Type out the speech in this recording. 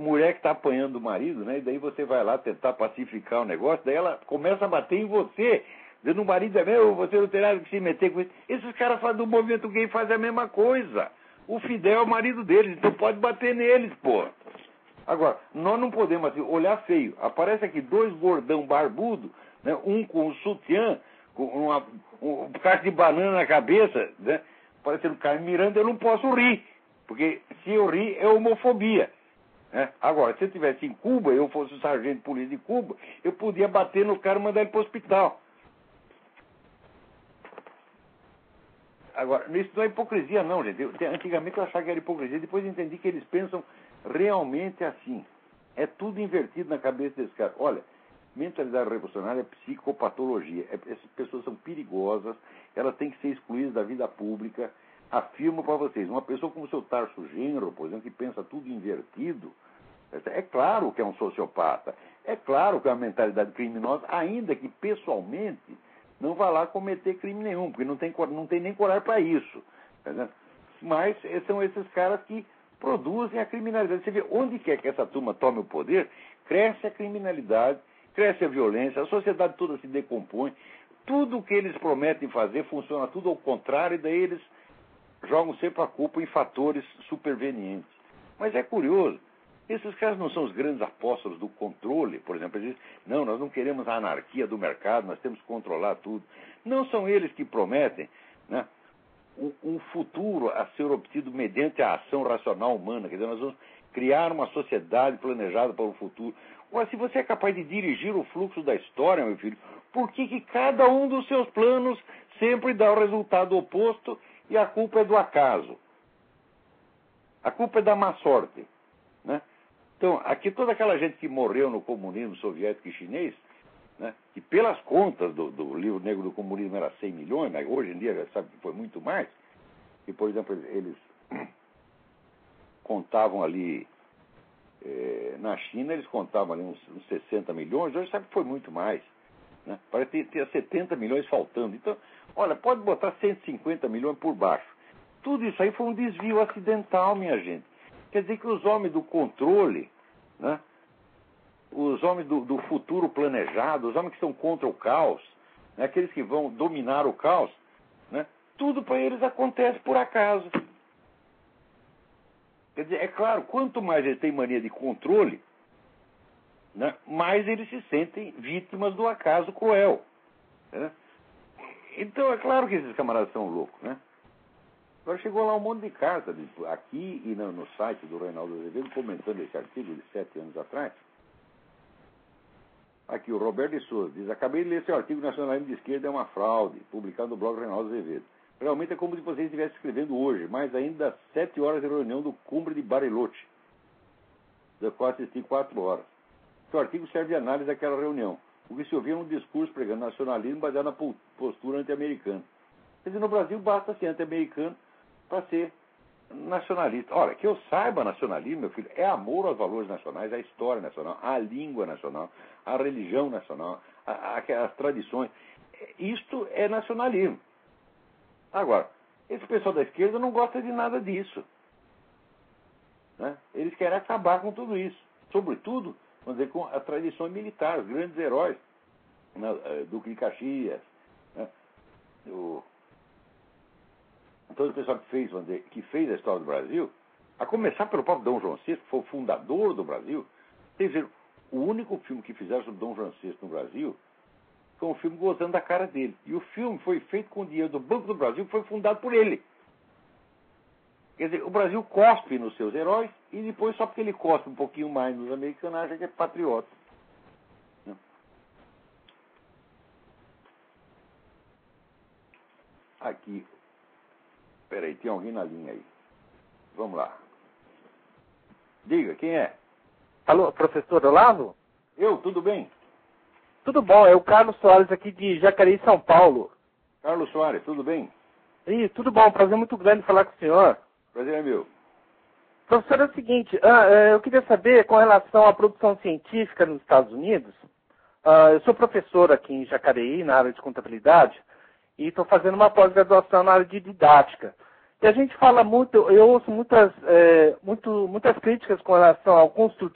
mulher que está apanhando o marido, né? E daí você vai lá tentar pacificar o negócio, daí ela começa a bater em você. Dizendo, o marido é meu, você não tem nada que se meter com isso. Esses caras do movimento gay fazem a mesma coisa. O Fidel é o marido deles, então pode bater neles, pô. Agora, nós não podemos assim, olhar feio. Aparece aqui 2 gordão barbudo, né? Um com um sutiã, com um caixa de banana na cabeça, né? Parecendo Carmen Miranda, eu não posso rir. Porque se eu rir, é homofobia. Né? Agora, se eu estivesse em Cuba, eu fosse o sargento de polícia de Cuba, eu podia bater no cara e mandar ele para o hospital. Agora, isso não é hipocrisia não, gente. Antigamente eu achava que era hipocrisia, depois entendi que eles pensam realmente assim. É tudo invertido na cabeça desses caras. Olha, mentalidade revolucionária é psicopatologia. Essas pessoas são perigosas, elas têm que ser excluídas da vida pública. Afirmo para vocês, uma pessoa como o seu Tarso Genro, por exemplo, que pensa tudo invertido, é claro que é um sociopata, é claro que é uma mentalidade criminosa, ainda que pessoalmente não vá lá cometer crime nenhum, porque não tem nem coragem para isso. Entendeu? Mas são esses caras que produzem a criminalidade. Você vê, onde quer que essa turma tome o poder, cresce a criminalidade, cresce a violência, a sociedade toda se decompõe, tudo o que eles prometem fazer funciona tudo ao contrário, e daí eles jogam sempre a culpa em fatores supervenientes. Mas é curioso, esses caras não são os grandes apóstolos do controle, por exemplo, eles dizem, não, nós não queremos a anarquia do mercado, nós temos que controlar tudo. Não são eles que prometem, né, um futuro a ser obtido mediante a ação racional humana, quer dizer, nós vamos criar uma sociedade planejada para o futuro. Ora, se você é capaz de dirigir o fluxo da história, meu filho, por que cada um dos seus planos sempre dá o resultado oposto e a culpa é do acaso? A culpa é da má sorte, né? Então, aqui toda aquela gente que morreu no comunismo soviético e chinês, né, que pelas contas do livro negro do comunismo era 100 milhões, mas hoje em dia já sabe que foi muito mais, e, por exemplo, eles contavam ali, na China, eles contavam ali uns 60 milhões, hoje sabe que foi muito mais. Né? Parece que ter 70 milhões faltando. Então, olha, pode botar 150 milhões por baixo. Tudo isso aí foi um desvio acidental, minha gente. Quer dizer que os homens do controle, né, os homens do futuro planejado, os homens que são contra o caos, né, aqueles que vão dominar o caos, né, tudo para eles acontece por acaso. Quer dizer, é claro, quanto mais eles têm mania de controle, né, mais eles se sentem vítimas do acaso cruel. Né? Então, é claro que esses camaradas são loucos, né? Agora chegou lá um monte de cartas aqui e no site do Reinaldo Azevedo comentando esse artigo de 7 anos atrás. Aqui o Roberto de Souza diz: acabei de ler seu artigo Nacionalismo de Esquerda é uma fraude, publicado no blog Reinaldo Azevedo. Realmente é como se você estivesse escrevendo hoje, mas ainda às 7 horas de reunião do Cumbre de Bariloche, da qual assisti 4 horas. Seu artigo serve de análise daquela reunião. O que se ouvia era um discurso pregando nacionalismo baseado na postura anti-americana. Quer dizer, no Brasil basta ser anti-americano para ser nacionalista. Ora, que eu saiba, nacionalismo, meu filho, é amor aos valores nacionais, à história nacional, à língua nacional, à religião nacional, às tradições. Isto é nacionalismo. Agora, esse pessoal da esquerda não gosta de nada disso. Né? Eles querem acabar com tudo isso. Sobretudo, vamos dizer, com a tradição militar, os grandes heróis, né? Duque de Caxias, né? Todo o pessoal que fez a história do Brasil, a começar pelo próprio Dom João VI, que foi o fundador do Brasil. Quer dizer, o único filme que fizeram sobre Dom João VI no Brasil foi um filme gozando da cara dele. E o filme foi feito com o dinheiro do Banco do Brasil, que foi fundado por ele. Quer dizer, o Brasil cospe nos seus heróis e depois, só porque ele cospe um pouquinho mais nos americanos, acha que é patriota. Aqui. Peraí, tem alguém na linha aí. Vamos lá. Diga, quem é? Alô, professor Olavo? Tudo bem? Tudo bom, é o Carlos Soares aqui de Jacareí, São Paulo. Carlos Soares, tudo bem? Tudo bom, prazer muito grande falar com o senhor. Prazer é meu. Professor, é o seguinte, eu queria saber com relação à produção científica nos Estados Unidos. Eu sou professor aqui em Jacareí, na área de contabilidade, e estou fazendo uma pós-graduação na área de didática. E a gente fala muito, eu ouço muitas críticas com relação ao construtivismo